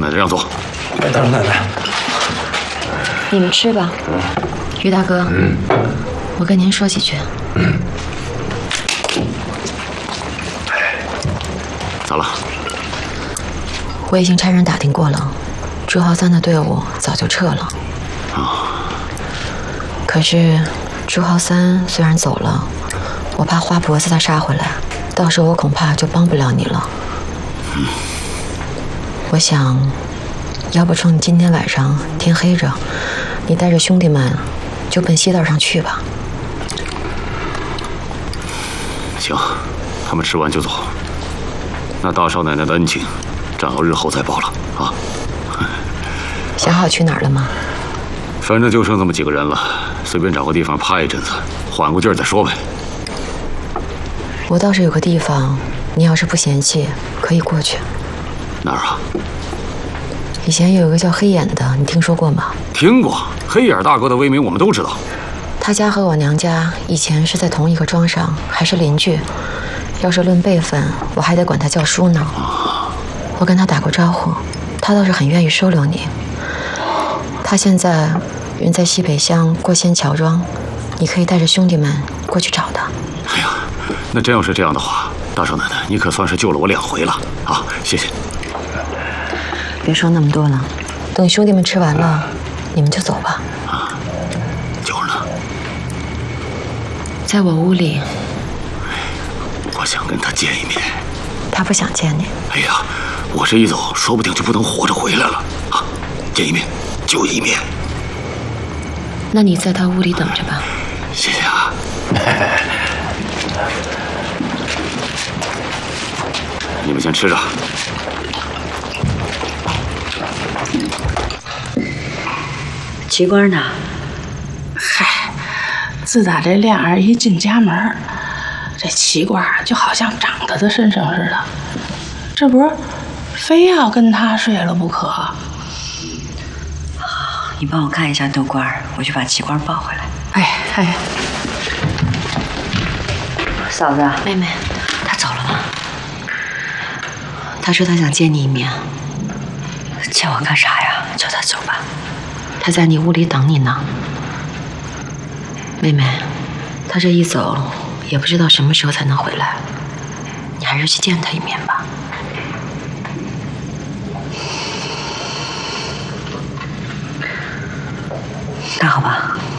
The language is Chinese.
奶奶让座。 大少奶奶， 你们吃吧。于大哥，我跟您说几句。 咋了？ 我已经差人打听过了，朱浩三的队伍早就撤了。可是朱浩三虽然走了，我怕花脖子他杀回来，到时候我恐怕就帮不了你了。我想，要不趁今天晚上天黑着，你带着兄弟们就奔西道上去吧。 行，他们吃完就走。那大少奶奶的恩情，暂เอา日后再报了啊。 想好去哪儿了吗？ 反正就剩这么几个人了，随便找个地方趴一阵子，缓过劲儿再说呗。 我倒是有个地方，你要是不嫌弃，可以过去。 哪儿啊？ 以前有一个叫黑眼的，你听说过吗？ 听过，黑眼大哥的威名我们都知道。 他家和我娘家以前是在同一个庄上，还是邻居。要是论辈分，我还得管他叫叔呢。我跟他打过招呼，他倒是很愿意收留你。他现在人在西北乡过仙桥庄，你可以带着兄弟们过去找他。 哎呀，那真要是这样的话，大少奶奶，你可算是救了我2回了啊！谢谢。 别说那么多了，等兄弟们吃完了，你们就走吧。 九儿呢？ 在我屋里。 我想跟他见一面。 他不想见你。 哎呀，我这一走，说不定就不能活着回来了啊！见一面就一面。 那你在他屋里等着吧。 谢谢啊。你们先吃着。 齐官呢？ 嗨，自打这亮儿一进家门，这齐官就好像长在他身上似的，这不是非要跟他睡了不可。 你帮我看一下窦官，我去把齐官抱回来。 哎， 嫂子，妹妹，他走了吗？他说他想见你一面。见我干啥呀？叫他走吧。他在你屋里等你呢。妹妹，他这一走，也不知道什么时候才能回来。你还是去见他一面吧。那好吧。